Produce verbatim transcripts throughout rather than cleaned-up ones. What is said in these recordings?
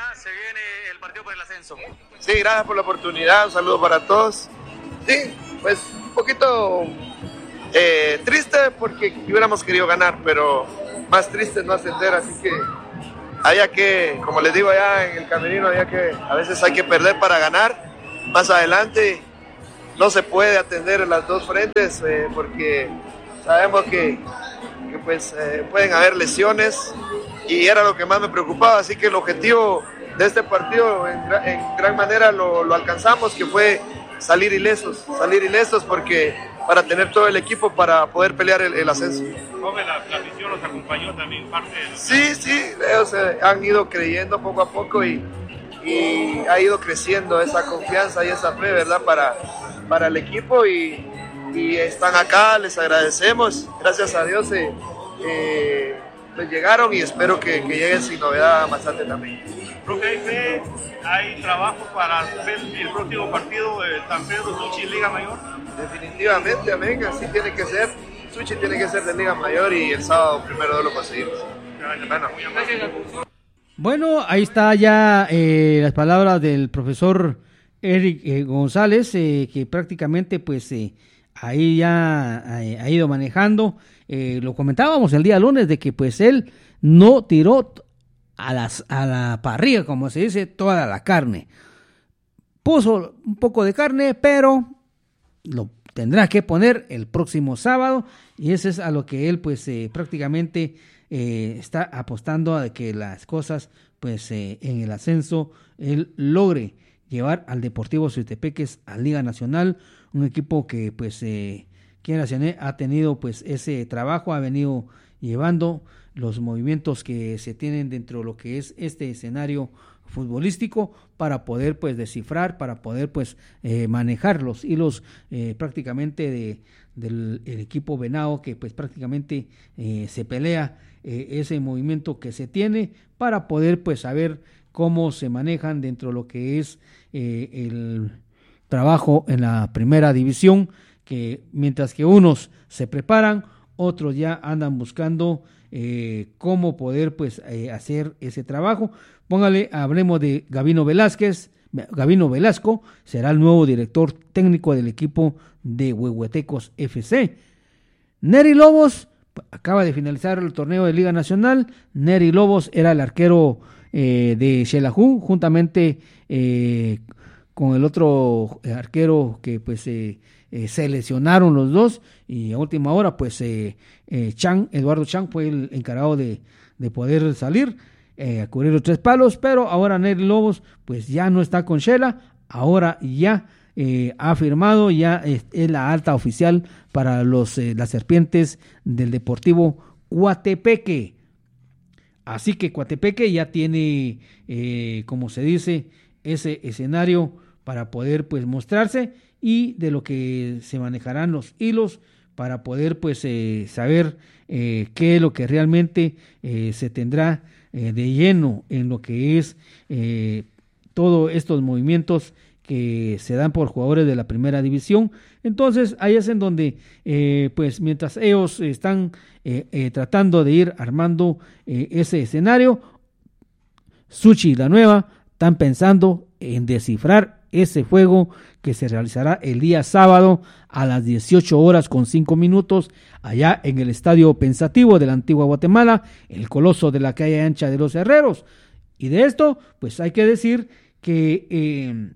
se viene el partido por el ascenso. Sí, gracias por la oportunidad, un saludo para todos. Sí, pues un poquito eh, triste porque hubiéramos querido ganar, pero más triste no ascender, así que había que, como les digo allá en el camerino, había que, a veces hay que perder para ganar. Más adelante no se puede atender en las dos frentes eh, porque sabemos que, que pues eh, pueden haber lesiones y era lo que más me preocupaba, así que el objetivo de este partido en, en gran manera lo, lo alcanzamos, que fue salir ilesos, salir ilesos porque para tener todo el equipo para poder pelear el, el ascenso. ¿Cómo la, la afición los acompañó también parte de los... Sí, sí, ellos eh, han ido creyendo poco a poco y, y ha ido creciendo esa confianza y esa fe, ¿verdad? Para, para el equipo y, y están acá, les agradecemos, gracias a Dios eh, eh, pues llegaron y espero que, que lleguen sin novedad a Mazate también. Creo que hay fe, hay trabajo para ver el próximo partido de San Pedro Suchi Liga Mayor. Definitivamente, amén, así tiene que ser. Suchi tiene que ser de Liga Mayor y el sábado primero lo conseguimos. Bueno, bueno, ahí está ya eh, las palabras del profesor Eric eh, González, eh, que prácticamente pues eh, ahí ya eh, ha ido manejando. Eh, lo comentábamos el día lunes de que pues él no tiró a, las, a la parrilla, como se dice, toda la carne. Puso un poco de carne, pero lo tendrá que poner el próximo sábado y eso es a lo que él pues eh, prácticamente eh, está apostando a que las cosas pues eh, en el ascenso él logre llevar al Deportivo Suitepeques a Liga Nacional, un equipo que pues eh, quien ha tenido pues ese trabajo, ha venido llevando los movimientos que se tienen dentro de lo que es este escenario futbolístico para poder pues descifrar, para poder pues eh, manejar los hilos eh, prácticamente de, del el equipo venado que pues prácticamente eh, se pelea eh, ese movimiento que se tiene para poder pues saber cómo se manejan dentro de lo que es eh, el trabajo en la primera división, que mientras que unos se preparan, otros ya andan buscando eh, cómo poder pues eh, hacer ese trabajo. Póngale, hablemos de Gabino Velázquez. Gabino Velasco será el nuevo director técnico del equipo de Huehuetecos F C. Neri Lobos acaba de finalizar el torneo de Liga Nacional. Neri Lobos era el arquero eh, de Xelajú, juntamente eh, con el otro arquero que pues eh, eh, se lesionaron los dos y a última hora pues eh, eh, Chan, Eduardo Chan fue el encargado de, de poder salir eh, a cubrir los tres palos, pero ahora Neri Lobos pues ya no está con Xela, ahora ya eh, ha firmado, ya es, es la alta oficial para los eh, las serpientes del Deportivo Coatepeque. Así que Coatepeque ya tiene, eh, como se dice, ese escenario para poder pues mostrarse y de lo que se manejarán los hilos para poder pues eh, saber eh, qué es lo que realmente eh, se tendrá eh, de lleno en lo que es eh, todos estos movimientos que se dan por jugadores de la primera división. Entonces ahí es en donde eh, pues mientras ellos están eh, eh, tratando de ir armando eh, ese escenario, Suchi y la Nueva están pensando en descifrar ese juego que se realizará el día sábado a las dieciocho horas con cinco minutos allá en el Estadio Pensativo de la Antigua Guatemala, el coloso de la calle ancha de los Herreros. Y de esto pues hay que decir que eh,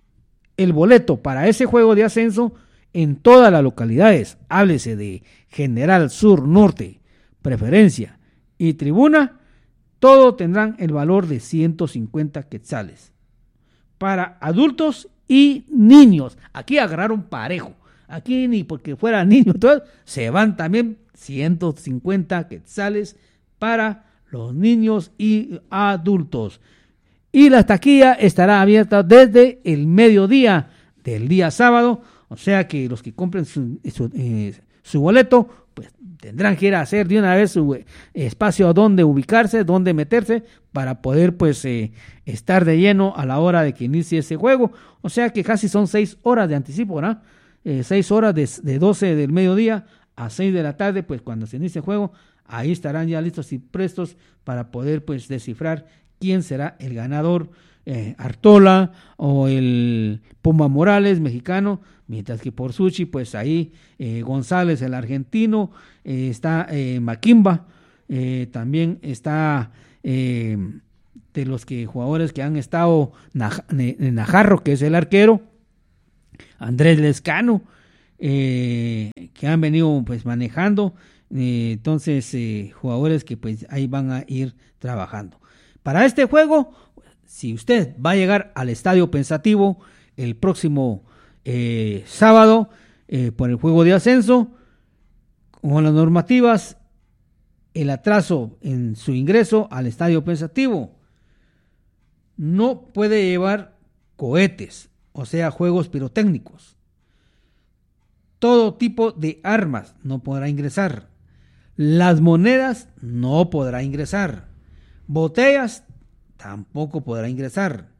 el boleto para ese juego de ascenso en todas las localidades, háblese de General Sur, Norte, Preferencia y Tribuna, todo tendrán el valor de ciento cincuenta quetzales. Para adultos y niños, aquí agarraron parejo, aquí ni porque fuera niño, todo, se van también ciento cincuenta quetzales para los niños y adultos. Y la taquilla estará abierta desde el mediodía del día sábado, o sea que los que compren su, su, eh, su boleto, pues tendrán que ir a hacer de una vez su eh, espacio donde ubicarse, donde meterse, para poder pues eh, estar de lleno a la hora de que inicie ese juego. O sea que casi son seis horas de anticipo, ¿no? Eh, seis horas de, de doce del mediodía a seis de la tarde, pues cuando se inicie el juego, ahí estarán ya listos y prestos para poder pues descifrar quién será el ganador, eh, Artola o el Puma Morales, mexicano, mientras que por Suchi, pues ahí eh, González, el argentino, eh, está eh, Maquimba, eh, también está eh, de los que jugadores que han estado Naj- Najarro, que es el arquero, Andrés Lescano, eh, que han venido pues manejando, eh, entonces eh, jugadores que pues ahí van a ir trabajando. Para este juego, si usted va a llegar al Estadio Pensativo el próximo eh, sábado eh, por el juego de ascenso, con las normativas, el atraso en su ingreso al Estadio Pensativo, no puede llevar cohetes, o sea, juegos pirotécnicos. Todo tipo de armas no podrá ingresar. Las monedas no podrá ingresar. Botellas tampoco podrá ingresar.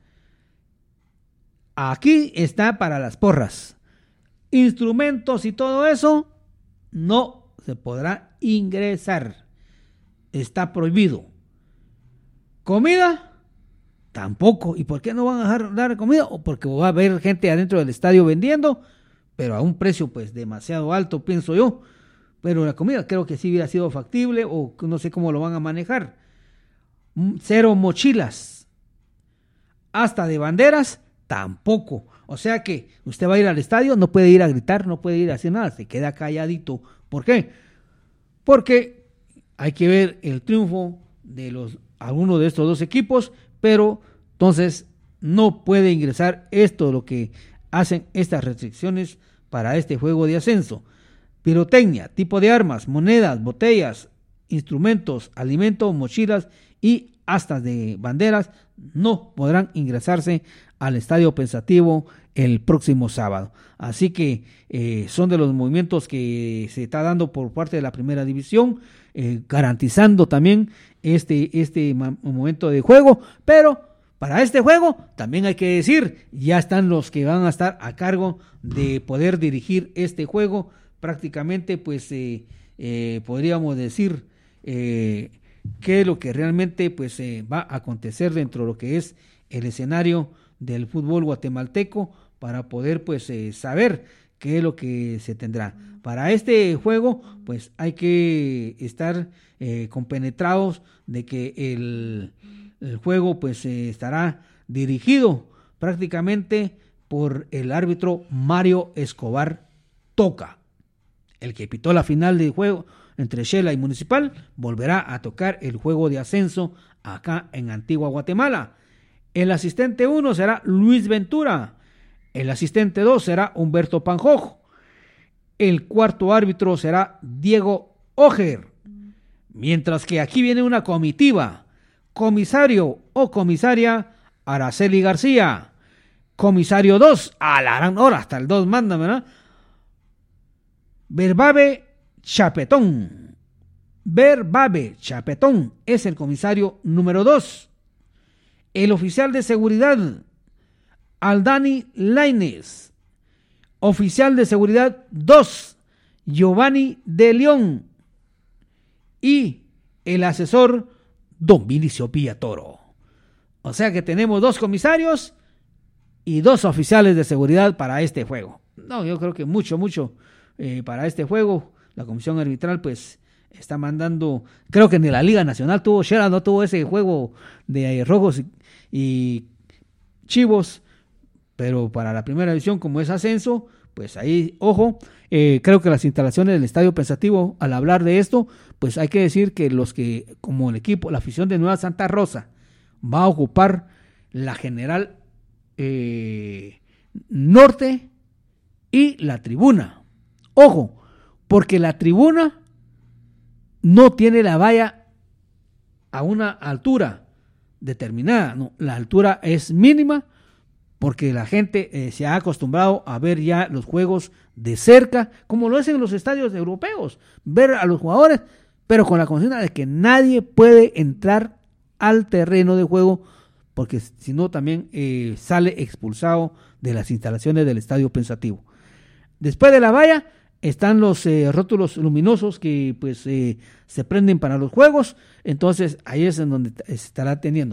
Aquí está para las porras. Instrumentos y todo eso no se podrá ingresar. Está prohibido. Comida tampoco. ¿Y por qué no van a dejar dar comida? O porque va a haber gente adentro del estadio vendiendo, pero a un precio pues demasiado alto, pienso yo. Pero la comida creo que sí hubiera sido factible, o no sé cómo lo van a manejar. Cero mochilas. Hasta de banderas tampoco. O sea que usted va a ir al estadio, no puede ir a gritar, no puede ir a hacer nada, se queda calladito. ¿Por qué? Porque hay que ver el triunfo de los alguno de estos dos equipos, pero entonces no puede ingresar esto, lo que hacen estas restricciones para este juego de ascenso. Pirotecnia, tipo de armas, monedas, botellas, instrumentos, alimentos, mochilas y astas de banderas no podrán ingresarse al Estadio Pensativo el próximo sábado. Así que eh, son de los movimientos que se está dando por parte de la primera división, eh, garantizando también este, este momento de juego, pero para este juego también hay que decir, ya están los que van a estar a cargo de poder dirigir este juego. Prácticamente pues eh, eh, podríamos decir eh, qué es lo que realmente pues eh, va a acontecer dentro de lo que es el escenario del fútbol guatemalteco, para poder pues eh, saber qué es lo que se tendrá. Para este juego pues hay que estar eh, compenetrados de que el, el juego pues eh, estará dirigido prácticamente por el árbitro Mario Escobar Toca. El que pitó la final del juego entre Shela y Municipal volverá a tocar el juego de ascenso acá en Antigua Guatemala. El asistente uno será Luis Ventura. El asistente dos será Humberto Panjojo. El cuarto árbitro será Diego Oger. Mientras que aquí viene una comitiva. Comisario o comisaria Araceli García. Comisario dos, a la gran hora, hasta el dos manda, ¿verdad? Berbabe Chapetón. Berbabe Chapetón es el comisario número dos. El oficial de seguridad, Aldani Lainez. Oficial de seguridad dos, Giovanni de León. Y el asesor, Don Vinicio Villatoro. O sea que tenemos dos comisarios y dos oficiales de seguridad para este juego. No, yo creo que mucho, mucho eh, para este juego. La comisión arbitral pues está mandando, creo que ni la Liga Nacional tuvo, Shela no tuvo ese juego de rojos y, y chivos, pero para la primera división, como es ascenso, pues ahí, ojo, eh, creo que las instalaciones del Estadio Pensativo, al hablar de esto, pues hay que decir que los que, como el equipo, la afición de Nueva Santa Rosa, va a ocupar la General eh, Norte y la tribuna. Ojo, porque la tribuna no tiene la valla a una altura determinada, no, la altura es mínima, porque la gente eh, se ha acostumbrado a ver ya los juegos de cerca, como lo hacen en los estadios europeos, ver a los jugadores, pero con la consigna de que nadie puede entrar al terreno de juego, porque si no también eh, sale expulsado de las instalaciones del Estadio Pensativo. Después de la valla están los eh, rótulos luminosos que pues eh, se prenden para los juegos, entonces ahí es en donde se estará teniendo.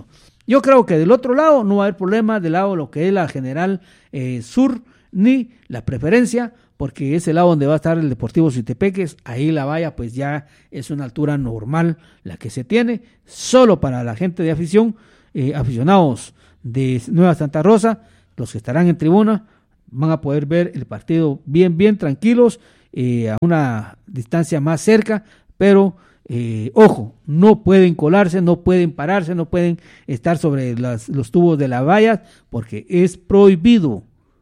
Yo creo que del otro lado no va a haber problema, del lado de lo que es la General eh, Sur, ni la preferencia, porque es el lado donde va a estar el Deportivo Suitepeques. Ahí la valla pues ya es una altura normal la que se tiene, solo para la gente de afición, eh, aficionados de Nueva Santa Rosa, los que estarán en tribuna, van a poder ver el partido bien, bien tranquilos, eh, a una distancia más cerca, pero eh, ojo, no pueden colarse, no pueden pararse, no pueden estar sobre las, los tubos de la valla, porque es prohibido.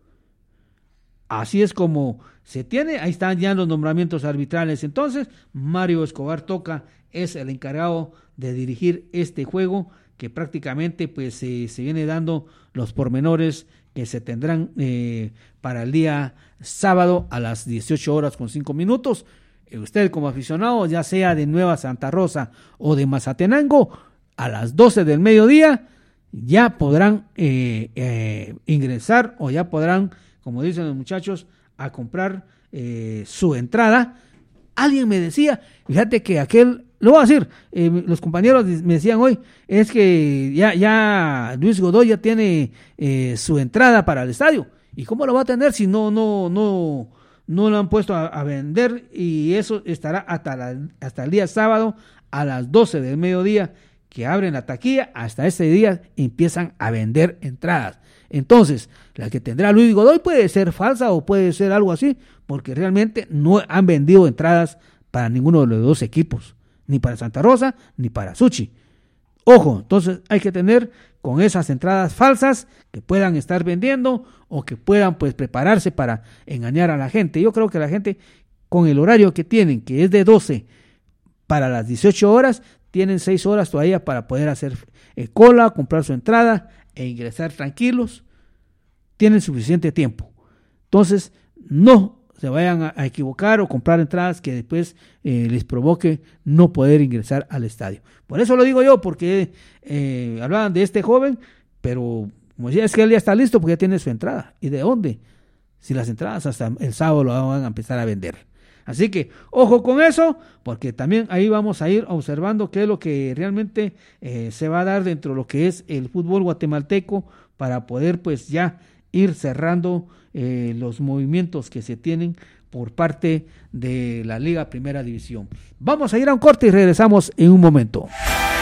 Así es como se tiene, ahí están ya los nombramientos arbitrales. Entonces, Mario Escobar Toca es el encargado de dirigir este juego, que prácticamente pues eh, se viene dando los pormenores que se tendrán eh, para el día sábado a las dieciocho horas con cinco minutos. Eh, usted como aficionado, ya sea de Nueva Santa Rosa o de Mazatenango, a las doce del mediodía ya podrán eh, eh, ingresar, o ya podrán, como dicen los muchachos, a comprar eh, su entrada. Alguien me decía, fíjate que aquel, lo voy a decir, eh, los compañeros me decían hoy, es que ya, ya Luis Godoy ya tiene eh, su entrada para el estadio. ¿Y cómo lo va a tener si no, no, no, no lo han puesto a, a vender? Y eso estará hasta, la, hasta el día sábado a las doce del mediodía, que abren la taquilla. Hasta ese día empiezan a vender entradas. Entonces, la que tendrá Luis Godoy puede ser falsa o puede ser algo así, porque realmente no han vendido entradas para ninguno de los dos equipos, ni para Santa Rosa, ni para Suchi. Ojo, entonces hay que tener con esas entradas falsas que puedan estar vendiendo o que puedan pues prepararse para engañar a la gente. Yo creo que la gente, con el horario que tienen, que es de doce para las dieciocho horas, tienen seis horas todavía para poder hacer eh, cola, comprar su entrada e ingresar tranquilos. Tienen suficiente tiempo. Entonces, no se vayan a, a equivocar o comprar entradas que después eh, les provoque no poder ingresar al estadio. Por eso lo digo yo, porque eh, hablaban de este joven, pero como decía, es que él ya está listo porque ya tiene su entrada. ¿Y de dónde? Si las entradas hasta el sábado lo van a empezar a vender. Así que ojo con eso, porque también ahí vamos a ir observando qué es lo que realmente eh, se va a dar dentro de lo que es el fútbol guatemalteco, para poder pues ya ir cerrando eh, los movimientos que se tienen por parte de la Liga Primera División. Vamos a ir a un corte y regresamos en un momento.